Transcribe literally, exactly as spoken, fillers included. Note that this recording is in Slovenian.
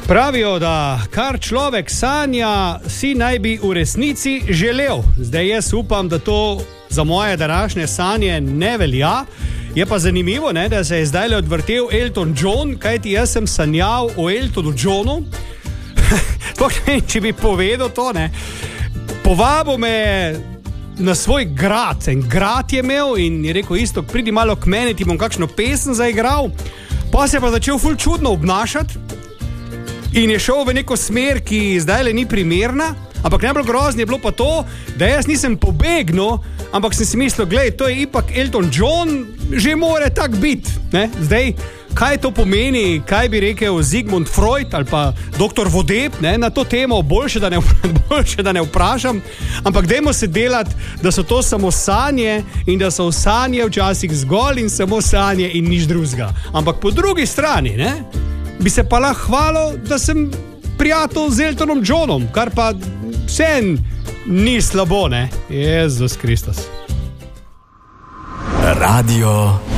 Pravijo, da kar človek sanja, si naj bi v resnici želel. Zdaj jaz upam, da to za moje današnje sanje ne velja. Je pa zanimivo, ne, da se je zdaj odvrtel Elton John, kajti jaz sem sanjal o Eltonu Johnu. Ne, če bi povedal to, ne. Povabil me na svoj grad. En grad je imel in je rekel isto, pridi malo k meni, ti bom kakšno pesem zaigral. Pa se je pa začel ful čudno obnašati in je šel v neko smer, ki zdaj le ni primerna. Ampak najbolj grozno je bilo pa to, da jaz nisem pobegnil, ampak sem si mislil, glej, to je ipak Elton John, že more tak biti. Ne? Zdaj, kaj to pomeni, kaj bi rekel Sigmund Freud ali pa doktor Vodeb, ne? Na to temo boljše da, ne, boljše, da ne vprašam, ampak dajmo se delati, da so to samo sanje in da so sanje včasih zgolj in samo sanje in nič drugega. Ampak po drugi strani, ne, bi se pa lahko hvalil, da sem prijatelj z Eltonom Johnom, kar pa vsem ni slabo, ne? Jezus Kristus. Radio